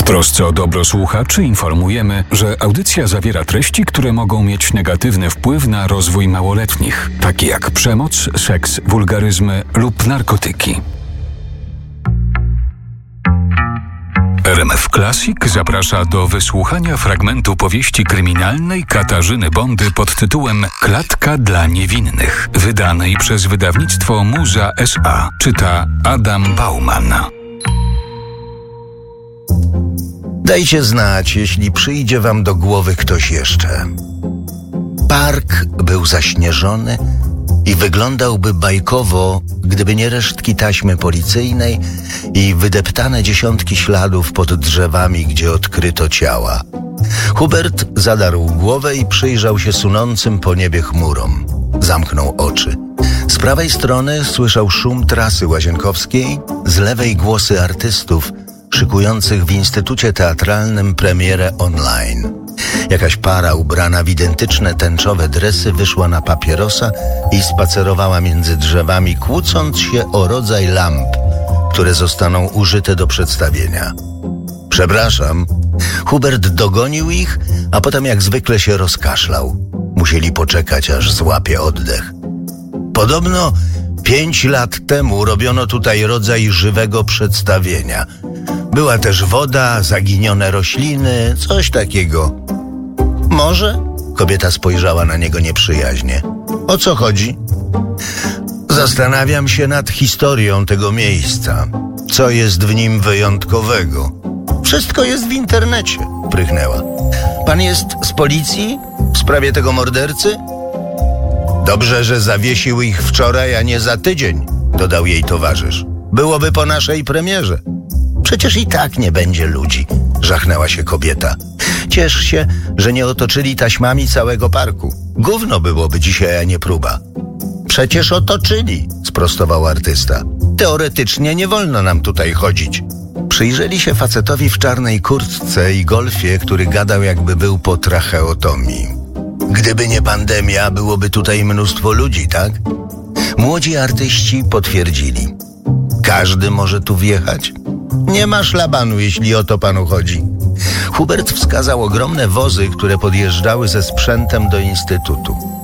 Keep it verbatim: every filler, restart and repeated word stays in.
trosce o dobro słuchaczy informujemy, że audycja zawiera treści, które mogą mieć negatywny wpływ na rozwój małoletnich, takie jak przemoc, seks, wulgaryzmy lub narkotyki. R M F Classic zaprasza do wysłuchania fragmentu powieści kryminalnej Katarzyny Bondy pod tytułem Klatka dla niewinnych, wydanej przez wydawnictwo Muza S A. Czyta Adam Bauman. Dajcie znać, jeśli przyjdzie wam do głowy ktoś jeszcze. Park był zaśnieżony i wyglądałby bajkowo, gdyby nie resztki taśmy policyjnej i wydeptane dziesiątki śladów pod drzewami, gdzie odkryto ciała. Hubert zadarł głowę i przyjrzał się sunącym po niebie chmurom. Zamknął oczy. Z prawej strony słyszał szum trasy łazienkowskiej, z lewej głosy artystów szykujących w Instytucie Teatralnym premierę online. Jakaś para ubrana w identyczne tęczowe dresy wyszła na papierosa i spacerowała między drzewami, kłócąc się o rodzaj lamp, które zostaną użyte do przedstawienia. Przepraszam. Hubert dogonił ich, a potem jak zwykle się rozkaszlał. Musieli poczekać, aż złapie oddech. Podobno pięć lat temu robiono tutaj rodzaj żywego przedstawienia. Była też woda, zaginione rośliny, coś takiego. Może? Kobieta spojrzała na niego nieprzyjaźnie. O co chodzi? Zastanawiam się nad historią tego miejsca. Co jest w nim wyjątkowego? Wszystko jest w internecie, prychnęła. Pan jest z policji? W sprawie tego mordercy? Dobrze, że zawiesił ich wczoraj, a nie za tydzień, dodał jej towarzysz. Byłoby po naszej premierze. Przecież i tak nie będzie ludzi, żachnęła się kobieta. Ciesz się, że nie otoczyli taśmami całego parku. Gówno byłoby dzisiaj, a nie próba. Przecież otoczyli, sprostował artysta. Teoretycznie nie wolno nam tutaj chodzić. Przyjrzeli się facetowi w czarnej kurtce i golfie, który gadał, jakby był po tracheotomii. Gdyby nie pandemia, byłoby tutaj mnóstwo ludzi, tak? Młodzi artyści potwierdzili. Każdy może tu wjechać? Nie ma szlabanu, jeśli o to panu chodzi. Hubert wskazał ogromne wozy, które podjeżdżały ze sprzętem do instytutu.